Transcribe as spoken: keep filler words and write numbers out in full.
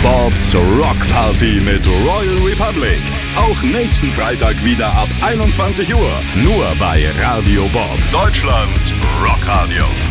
Bobs Rock Party mit Royal Republic. Auch nächsten Freitag wieder ab einundzwanzig Uhr. Nur bei Radio Bob, Deutschlands Rockradio.